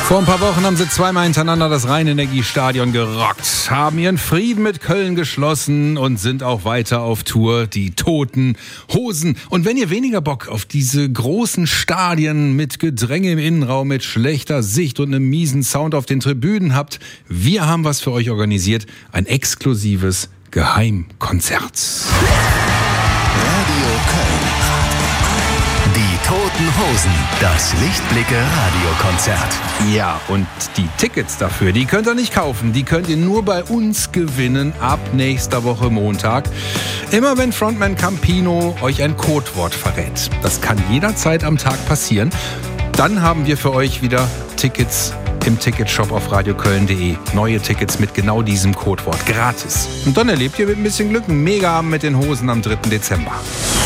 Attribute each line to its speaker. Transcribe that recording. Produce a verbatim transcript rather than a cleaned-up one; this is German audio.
Speaker 1: Vor ein paar Wochen haben sie zweimal hintereinander das Rhein-Energie-Stadion gerockt, haben ihren Frieden mit Köln geschlossen und sind auch weiter auf Tour. Die Toten Hosen. Und wenn ihr weniger Bock auf diese großen Stadien mit Gedränge im Innenraum, mit schlechter Sicht und einem miesen Sound auf den Tribünen habt, wir haben was für euch organisiert. Ein exklusives Geheimkonzert.
Speaker 2: Radio Köln. Die Toten Hosen. Das Lichtblicke-Radiokonzert.
Speaker 1: Ja, und die Tickets dafür, die könnt ihr nicht kaufen. Die könnt ihr nur bei uns gewinnen ab nächster Woche Montag. Immer wenn Frontman Campino euch ein Codewort verrät. Das kann jederzeit am Tag passieren. Dann haben wir für euch wieder Tickets im Ticketshop auf radioköln punkt de. Neue Tickets mit genau diesem Codewort. Gratis. Und dann erlebt ihr mit ein bisschen Glück einen Mega-Abend mit den Hosen am dritten Dezember.